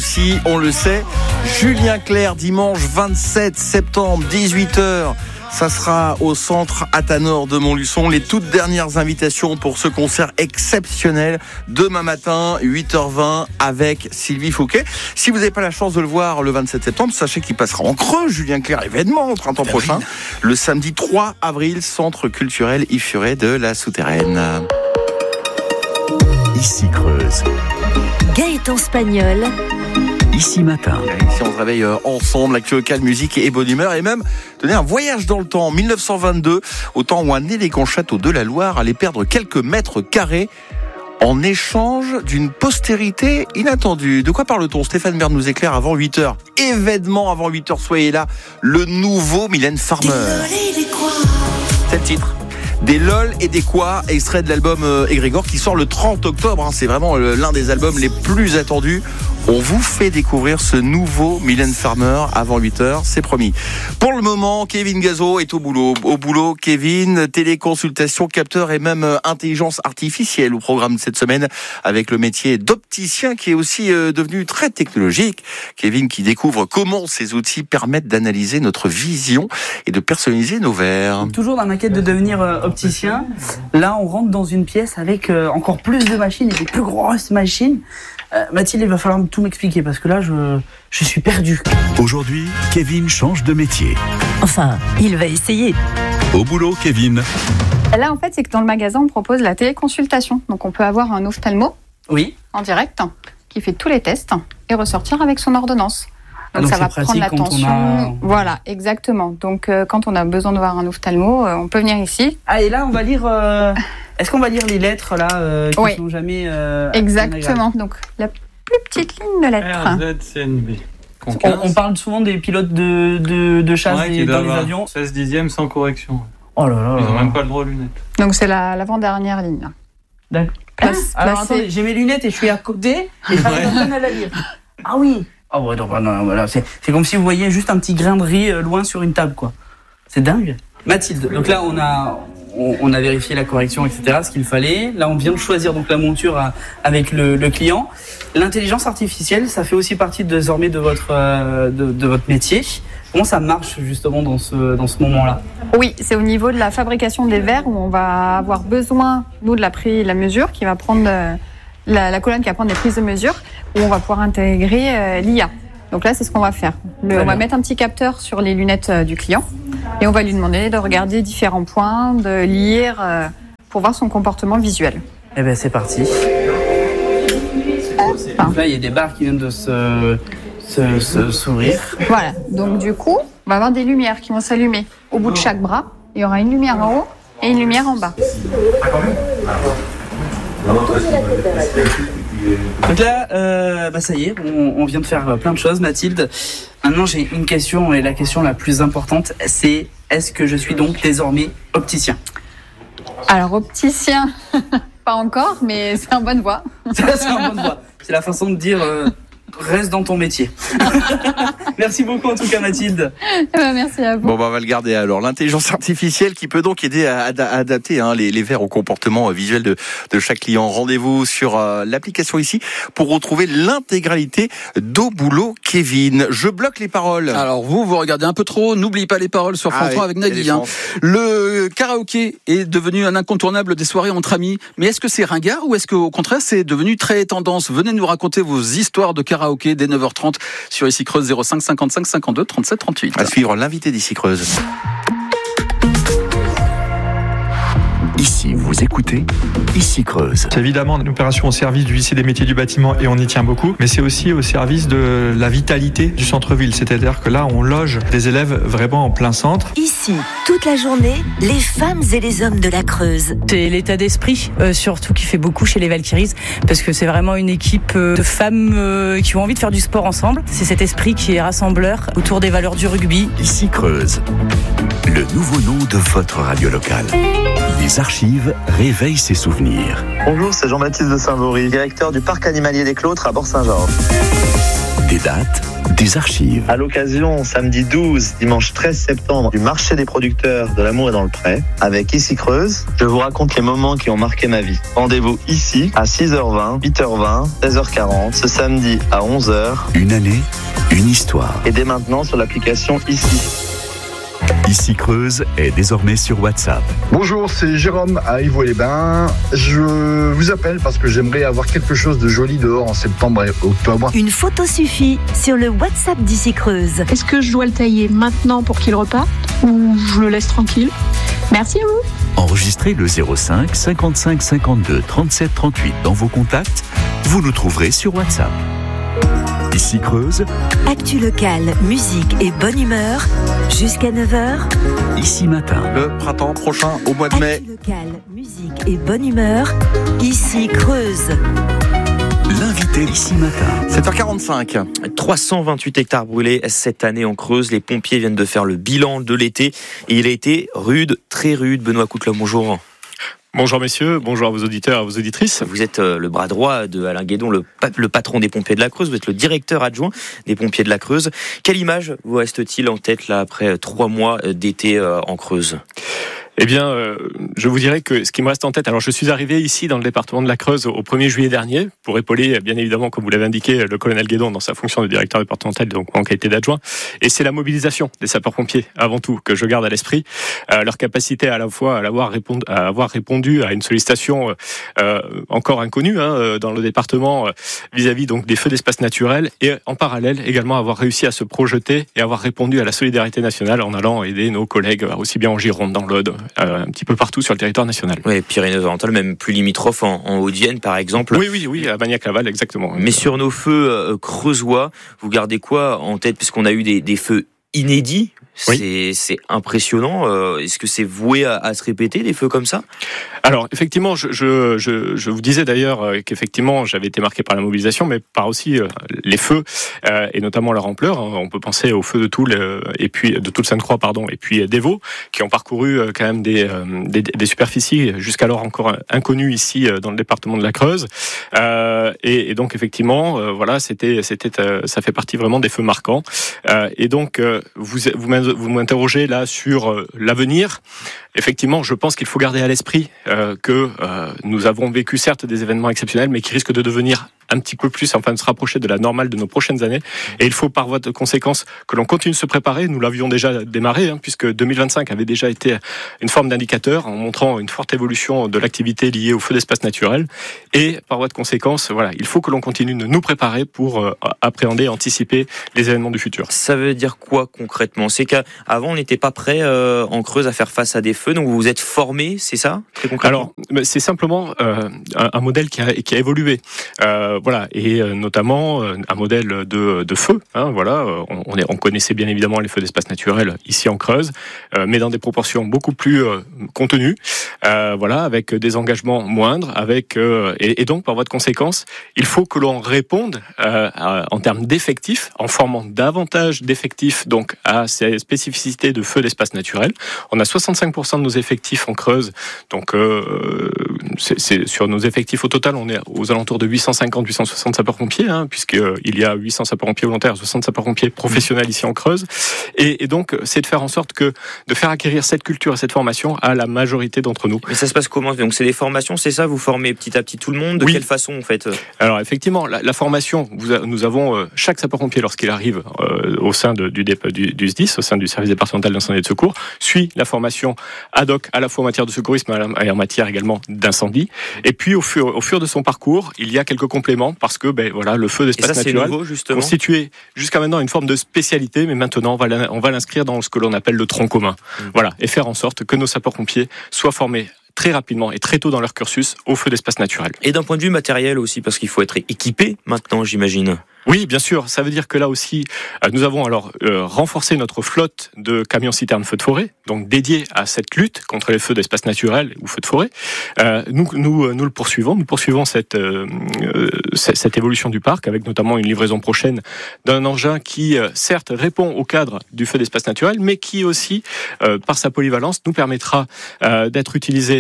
aussi, on le sait. Julien Clerc, dimanche 27 septembre, 18h. Ça sera au centre Athanor de Montluçon. Les toutes dernières invitations pour ce concert exceptionnel. Demain matin, 8h20, avec Sylvie Fouquet. Si vous n'avez pas la chance de le voir le 27 septembre, sachez qu'il passera en creux, Julien Clerc, événement au printemps prochain. Le samedi 3 avril, centre culturel Yves Furet de la Souterraine. Ici Creuse. Gaëtan Spagnol. Ici Matin. Ici on se réveille ensemble, actu local, musique et bonne humeur. Et même donner un voyage dans le temps. En 1922, au temps où un élégant château de la Loire allait perdre quelques mètres carrés en échange d'une postérité inattendue. De quoi parle-t-on? Stéphane Bern nous éclaire avant 8h. Événement avant 8h, soyez là. Le nouveau Mylène Farmer. C'est le titre. Des LOL et des quoi, extrait de l'album Égrégore qui sort le 30 octobre. C'est vraiment l'un des albums les plus attendus. On vous fait découvrir ce nouveau Mylène Farmer avant 8h, c'est promis. Pour le moment, Kevin Gazo est au boulot. Au boulot, Kevin, téléconsultation, capteur et même intelligence artificielle au programme de cette semaine avec le métier d'opticien qui est aussi devenu très technologique. Kevin qui découvre comment ces outils permettent d'analyser notre vision et de personnaliser nos verres. Toujours dans ma quête de devenir opticien, là on rentre dans une pièce avec encore plus de machines et des plus grosses machines. Mathilde, il va falloir tout m'expliquer parce que là, je suis perdu. Aujourd'hui, Kevin change de métier. Enfin, il va essayer. Au boulot, Kevin. Là, en fait, c'est que dans le magasin, on propose la téléconsultation. Donc, on peut avoir un ophtalmo en direct qui fait tous les tests et ressortir avec son ordonnance. Donc ça va prendre l'attention. Voilà, exactement. Donc, quand on a besoin de voir un ophtalmo, on peut venir ici. Ah, et là, on va lire... Est-ce qu'on va lire les lettres là qui sont jamais exactement. Donc la plus petite ligne de lettres. RZCNB. On parle souvent des pilotes de chasse dans les avions. 16 dixièmes sans correction. Oh là là. Ils n'ont même pas le droit aux lunettes. Donc c'est l'avant-dernière ligne. D'accord. Alors attendez, j'ai mes lunettes et je suis à côté et j'arrive à peine à la lire. Ah oui. Ah ouais, non, voilà. C'est comme si vous voyiez juste un petit grain de riz loin sur une table, quoi. C'est dingue. Mathilde, donc là on a vérifié la correction, etc., ce qu'il fallait. Là, on vient de choisir donc la monture avec le client. L'intelligence artificielle, ça fait aussi partie désormais de votre métier. Comment ça marche justement dans ce moment-là? Oui, c'est au niveau de la fabrication des verres où on va avoir besoin, nous, de la mesure qui va prendre la colonne qui va prendre des prises de mesure où on va pouvoir intégrer l'IA. Donc là, c'est ce qu'on va faire. On va mettre un petit capteur sur les lunettes du client et on va lui demander de regarder différents points, de lire pour voir son comportement visuel. Eh bien, c'est parti. Donc là, il y a des barres qui viennent de s'ouvrir. Voilà. Donc du coup, on va avoir des lumières qui vont s'allumer au bout de chaque bras. Il y aura une lumière en haut et une lumière en bas. Donc là, ça y est, on vient de faire plein de choses, Mathilde. Maintenant, j'ai une question, et la question la plus importante, c'est est-ce que je suis donc désormais opticien? Alors, opticien, pas encore, mais c'est en bonne voie. C'est en bonne voie. C'est la façon de dire reste dans ton métier. Merci beaucoup en tout cas, Mathilde. Merci à vous. Bon, on va le garder alors. L'intelligence artificielle qui peut donc aider à adapter les verres au comportement visuel de chaque client. Rendez-vous sur l'application ici pour retrouver l'intégralité d'Au boulot Kevin. Je bloque les paroles. Alors vous regardez un peu trop. N'oubliez pas les paroles sur France 3 avec Nagui. Le karaoké est devenu un incontournable des soirées entre amis. Mais est-ce que c'est ringard ou est-ce qu'au contraire c'est devenu très tendance? Venez nous raconter vos histoires de karaoké dès 9h30 sur Ici Creuse 05 55 52 37 38. À suivre l'invité d'Ici Creuse. Ici, vous écoutez Ici Creuse. C'est évidemment une opération au service du lycée des métiers du bâtiment et on y tient beaucoup, mais c'est aussi au service de la vitalité du centre-ville. C'est-à-dire que là, on loge des élèves vraiment en plein centre. Ici, toute la journée, les femmes et les hommes de la Creuse. C'est l'état d'esprit, surtout qui fait beaucoup chez les Valkyries, parce que c'est vraiment une équipe de femmes qui ont envie de faire du sport ensemble. C'est cet esprit qui est rassembleur autour des valeurs du rugby. Ici Creuse, le nouveau nom de votre radio locale. Les archives réveillent ses souvenirs. Bonjour, c'est Jean-Baptiste de Saint-Vaury, directeur du parc animalier des Cloîtres à Bort-Saint-Georges. Des dates, des archives. À l'occasion, samedi 12, dimanche 13 septembre, du marché des producteurs de l'amour et dans le pré, avec Ici Creuse, je vous raconte les moments qui ont marqué ma vie. Rendez-vous ici à 6h20, 8h20, 16h40, ce samedi à 11h. Une année, une histoire. Et dès maintenant sur l'application Ici. Ici Creuse est désormais sur WhatsApp. Bonjour, c'est Jérôme à Ivaux-les-Bains. Je vous appelle parce que j'aimerais avoir quelque chose de joli dehors en septembre et octobre. Une photo suffit sur le WhatsApp d'Ici Creuse. Est-ce que je dois le tailler maintenant pour qu'il reparte ou je le laisse tranquille? Merci à vous. Enregistrez le 05 55 52 37 38 dans vos contacts. Vous nous trouverez sur WhatsApp. Ici Creuse. Actu locale, musique et bonne humeur. Jusqu'à 9h. Ici Matin. Le printemps prochain, au mois de mai. Actu locale, musique et bonne humeur. Ici Creuse. L'invité Ici Matin. 7h45. 328 hectares brûlés cette année en Creuse. Les pompiers viennent de faire le bilan de l'été. Et il a été rude, très rude. Benoît Coutelot, bonjour. Bonjour messieurs, bonjour à vos auditeurs et à vos auditrices. Vous êtes le bras droit de Alain Guédon, le patron des pompiers de la Creuse. Vous êtes le directeur adjoint des pompiers de la Creuse. Quelle image vous reste-t-il en tête là après 3 mois d'été en Creuse ? Eh bien, je vous dirais que ce qui me reste en tête, alors je suis arrivé ici dans le département de la Creuse au 1er juillet dernier pour épauler, bien évidemment, comme vous l'avez indiqué, le colonel Guédon dans sa fonction de directeur départemental, donc en qualité d'adjoint. Et c'est la mobilisation des sapeurs-pompiers, avant tout, que je garde à l'esprit. Leur capacité à la fois à avoir répondu à une sollicitation encore inconnue dans le département vis-à-vis donc des feux d'espace naturels et en parallèle également avoir réussi à se projeter et avoir répondu à la solidarité nationale en allant aider nos collègues aussi bien en Gironde, dans l'Aude, un petit peu partout sur le territoire national. Oui, Pyrénées-Orientales, même plus limitrophes en Haute-Vienne par exemple. Oui, à Bagnac-Laval, exactement. Mais sur nos feux creusois, vous gardez quoi en tête, puisqu'on a eu des feux inédits? Oui. C'est impressionnant. Est-ce que c'est voué à se répéter, des feux comme ça ? Alors, effectivement, je vous disais d'ailleurs qu'effectivement, j'avais été marqué par la mobilisation, mais par aussi les feux, et notamment leur ampleur. On peut penser aux feux de Toul, et puis de Toul-Sainte-Croix, et puis d'Évaux, qui ont parcouru quand même des superficies jusqu'alors encore inconnues ici dans le département de la Creuse. Et donc, effectivement, voilà, ça fait partie vraiment des feux marquants. Et donc, vous m'interrogez là sur l'avenir. Effectivement, je pense qu'il faut garder à l'esprit que nous avons vécu certes des événements exceptionnels, mais qui risquent de devenir un petit peu plus, de se rapprocher de la normale de nos prochaines années. Et il faut par voie de conséquence que l'on continue de se préparer. Nous l'avions déjà démarré, puisque 2025 avait déjà été une forme d'indicateur en montrant une forte évolution de l'activité liée au feu d'espace naturel. Et par voie de conséquence, voilà, il faut que l'on continue de nous préparer pour appréhender et anticiper les événements du futur. Ça veut dire quoi concrètement ? C'est qu'avant on n'était pas prêt en Creuse à faire face à des feux, donc vous vous êtes formé, c'est ça, très concrètement ? Alors, c'est simplement un modèle qui a évolué. Voilà, et notamment un modèle de feu. On connaissait bien évidemment les feux d'espace naturel ici en Creuse, mais dans des proportions beaucoup plus contenues. Avec des engagements moindres, et donc par voie de conséquence, il faut que l'on réponde en termes d'effectifs, en formant davantage d'effectifs donc à ces spécificités de feux d'espace naturel. On a 65% de nos effectifs en Creuse, donc c'est sur nos effectifs au total, on est aux alentours de 860 sapeurs-pompiers, puisqu'il y a 800 sapeurs-pompiers volontaires, 60 sapeurs-pompiers professionnels ici en Creuse. Et donc, c'est de faire en sorte de faire acquérir cette culture et cette formation à la majorité d'entre nous. Mais ça se passe comment ? Donc, c'est des formations, c'est ça ? Vous formez petit à petit tout le monde ? De quelle façon, en fait ? Alors, effectivement, la formation, nous avons chaque sapeur-pompier, lorsqu'il arrive au sein du SDIS, au sein du service départemental d'incendie et de secours, suit la formation ad hoc, à la fois en matière de secourisme et en matière également d'incendie. Et puis, au fur de son parcours, il y a quelques compléments, parce que le feu d'espace naturel constituait jusqu'à maintenant une forme de spécialité, mais maintenant on va l'inscrire dans ce que l'on appelle le tronc commun. Voilà, et faire en sorte que nos sapeurs-pompiers soient formés très rapidement et très tôt dans leur cursus au feu d'espace naturel. Et d'un point de vue matériel aussi, parce qu'il faut être équipé maintenant, j'imagine. Oui, bien sûr. Ça veut dire que là aussi, nous avons renforcé notre flotte de camions-citernes feux de forêt, donc dédiés à cette lutte contre les feux d'espace naturel ou feux de forêt. Nous le poursuivons. Nous poursuivons cette évolution du parc, avec notamment une livraison prochaine d'un engin qui, certes, répond au cadre du feu d'espace naturel, mais qui aussi, par sa polyvalence, nous permettra d'être utilisé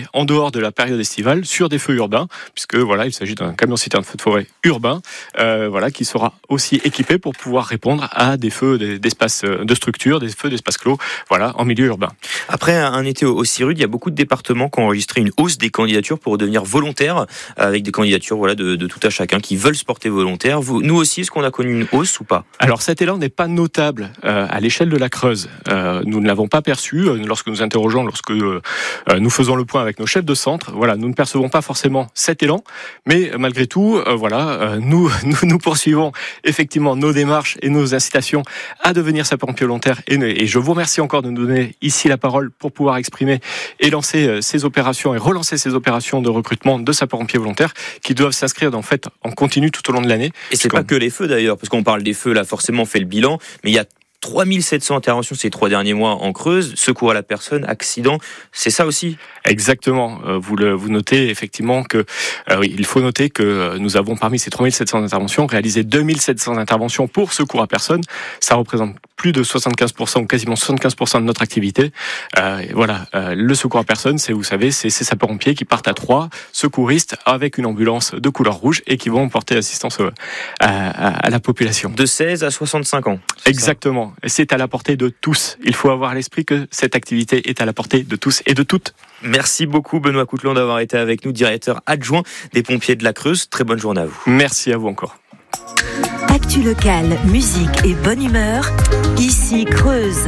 forêt en dehors de la période estivale sur des feux urbains, puisque voilà, il s'agit d'un camion-citerne feu de forêt urbain, qui sera aussi équipé pour pouvoir répondre à des feux d'espace de structure, des feux d'espace clos, en milieu urbain. Après un été aussi rude, il y a beaucoup de départements qui ont enregistré une hausse des candidatures pour devenir volontaires, avec des candidatures de tout à chacun qui veulent se porter volontaire. Nous aussi, est-ce qu'on a connu une hausse ou pas ? Alors cet élan n'est pas notable à l'échelle de la Creuse. Nous ne l'avons pas perçu lorsque nous interrogeons, lorsque nous faisons le point avec nos chefs de centre. Nous ne percevons pas forcément cet élan, mais malgré tout, nous poursuivons effectivement nos démarches et nos incitations à devenir sapeurs-pompiers volontaires. Et je vous remercie encore de nous donner ici la parole pour pouvoir exprimer et lancer ces opérations et relancer ces opérations de recrutement de sapeurs-pompiers volontaires qui doivent s'inscrire en continu tout au long de l'année. Et c'est pas que les feux d'ailleurs, parce qu'on parle des feux là, forcément on fait le bilan, mais il y a 3700 interventions ces 3 derniers mois en Creuse, secours à la personne, accident, c'est ça aussi ? Exactement. Vous notez effectivement que il faut noter que nous avons parmi ces 3700 interventions réalisé 2700 interventions pour secours à personne. Ça représente plus de 75% ou quasiment 75% de notre activité. Le secours à personne, c'est ces sapeurs-pompiers qui partent à 3 secouristes avec une ambulance de couleur rouge et qui vont porter assistance à la population. De 16 à 65 ans. Exactement. Et c'est à la portée de tous. Il faut avoir à l'esprit que cette activité est à la portée de tous et de toutes. Merci beaucoup Benoît Coutelan d'avoir été avec nous, directeur adjoint des pompiers de la Creuse. Très bonne journée à vous. Merci à vous encore. Actu locale, musique et bonne humeur, ici Creuse.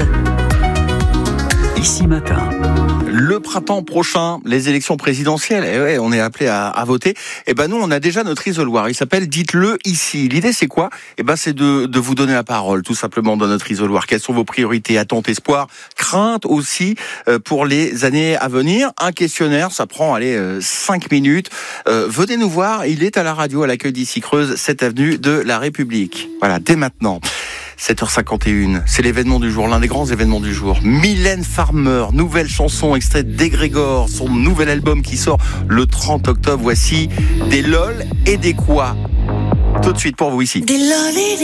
Ici Matin. Le printemps prochain, les élections présidentielles, on est appelé à voter. Nous, on a déjà notre isoloir. Il s'appelle Dites-le ici. L'idée, c'est quoi ? C'est de vous donner la parole, tout simplement, dans notre isoloir. Quelles sont vos priorités, attentes, espoirs, craintes aussi pour les années à venir ? Un questionnaire, ça prend 5 minutes. Venez nous voir. Il est à la radio, à l'accueil d'Ici Creuse, 7 avenue de la République. Voilà, dès maintenant. 7h51, c'est l'événement du jour, l'un des grands événements du jour. Mylène Farmer, nouvelle chanson extraite d'Egrégore, son nouvel album qui sort le 30 octobre. Voici des lol et des quoi. Tout de suite pour vous ici. Des lol et des